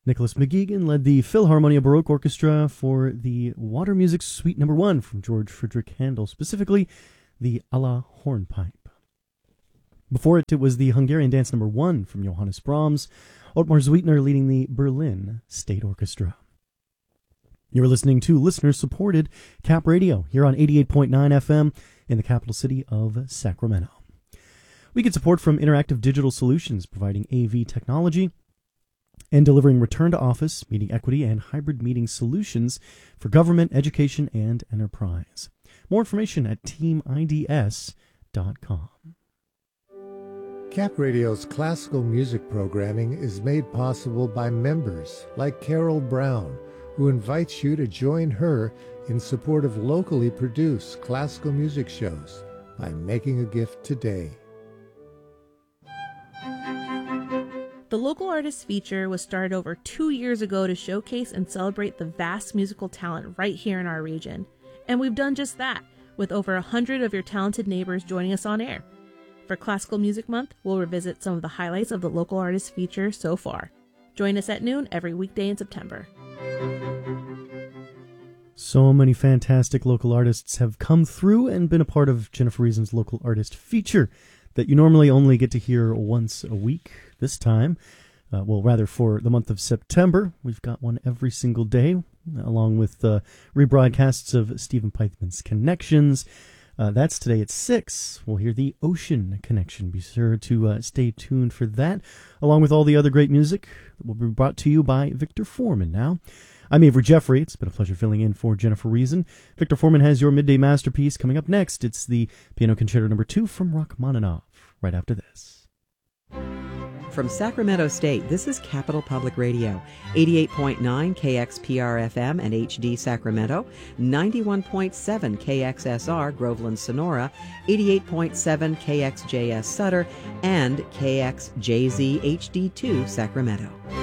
Nicholas McGeegan led the Philharmonia Baroque Orchestra for the Water Music Suite No. 1 from George Friedrich Handel, specifically the Alla Hornpipe. Before it was the Hungarian Dance No. 1 from Johannes Brahms, Ottmar Zwittner leading the Berlin State Orchestra. You're listening to listener-supported Cap Radio here on 88.9 FM in the capital city of Sacramento. We get support from Interactive Digital Solutions, providing AV technology and delivering return-to-office, meeting equity, and hybrid meeting solutions for government, education, and enterprise. More information at teamids.com. Cap Radio's classical music programming is made possible by members like Carol Brown, who invites you to join her in support of locally produced classical music shows by making a gift today. The Local Artist Feature was started over 2 years ago to showcase and celebrate the vast musical talent right here in our region. And we've done just that, with over 100 of your talented neighbors joining us on air. For Classical Music Month, we'll revisit some of the highlights of the Local Artist Feature so far. Join us at noon every weekday in September. So many fantastic local artists have come through and been a part of Jennifer Reason's Local Artist Feature that you normally only get to hear once a week. This time, for the month of September, we've got one every single day, along with rebroadcasts of Stephen Pythman's Connections. That's today at 6. We'll hear the Ocean Connection. Be sure to stay tuned for that, along with all the other great music that will be brought to you by Victor Foreman now. I'm Avery Jeffrey. It's been a pleasure filling in for Jennifer Reason. Victor Foreman has your midday masterpiece coming up next. It's the Piano Concerto No. 2 from Rachmaninoff, right after this. From Sacramento State, this is Capital Public Radio, 88.9 KXPR-FM and HD Sacramento, 91.7 KXSR Groveland Sonora, 88.7 KXJS Sutter, and KXJZ HD2 Sacramento.